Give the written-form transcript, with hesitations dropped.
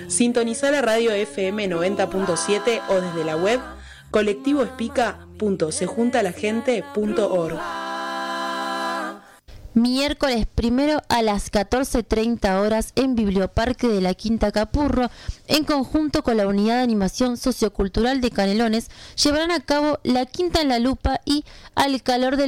Sintonizá la radio FM 90.7 o desde la web colectivoespica.sejuntalagente.org. Miércoles 1 a las 14:30 horas en Biblioparque de la Quinta Capurro, en conjunto con la Unidad de Animación Sociocultural de Canelones, llevarán a cabo La Quinta en la Lupa y Al calor del